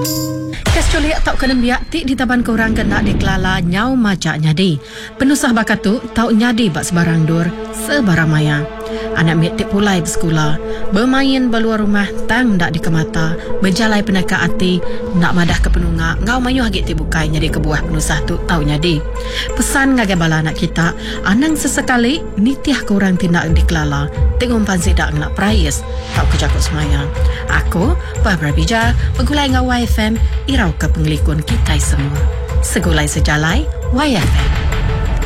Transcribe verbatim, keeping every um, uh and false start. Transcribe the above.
Kes culik tau kena biak ti di taban korang kena dikelala nyau macak nyadi. Penusah bakatu tau nyadi bak sebarang dur sebarang maya. Anak mit tik pulai bersekolah, bermain beluar rumah tang dak dikemata, berjalai penaka ati, nak madah ke penunga, ngau mayu hagit ti bukai nyadi kebuah penusah tu tau nyadi. Pesan ngagai bala anak kita, anang sesekali nitiah korang tindak dikelala, tengok pansi dak nak prayes, tau kejakut semaya. Aku, Barbara Bija, pegulai ngau Y F M, irau ke penglikun kita semua. Segulai sejalai, Y F M.